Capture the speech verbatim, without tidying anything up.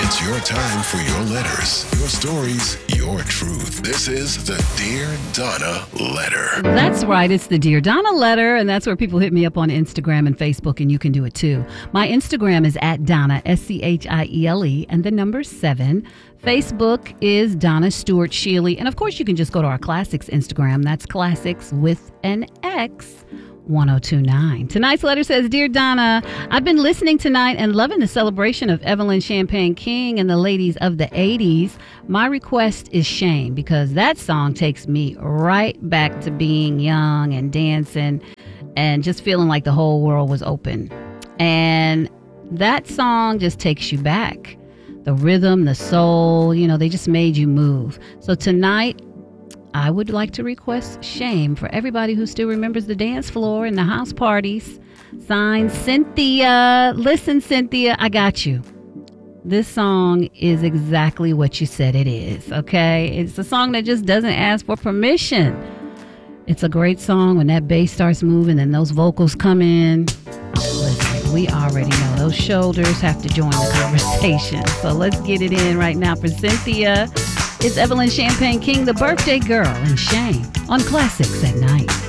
It's your time for your letters, your stories, your truth. This is the Dear Donna Letter. That's right. It's the Dear Donna Letter, and that's where people hit me up on Instagram and Facebook, and you can do it too. My Instagram is at Donna, S C H I E L E, and the number seven. Facebook is Donna Stewart Shealy. And of course, you can just go to our Classics Instagram. That's Classics with an X. ten twenty-nine. Tonight's letter says, Dear Donna, I've been listening tonight and loving the celebration of Evelyn Champagne King and the ladies of the eighties. My request is Shame, because that song takes me right back to being young and dancing and just feeling like the whole world was open. And that song just takes you back. The rhythm, the soul, you know, they just made you move. So tonight, I would like to request Shame for everybody who still remembers the dance floor and the house parties. Signed, Cynthia. Listen, Cynthia, I got you. This song is exactly what you said it is, okay? It's a song that just doesn't ask for permission. It's a great song when that bass starts moving and those vocals come in. Listen, we already know those shoulders have to join the conversation. So let's get it in right now for Cynthia. It's Evelyn Champagne King, the birthday girl, and Shame on Classics at Night.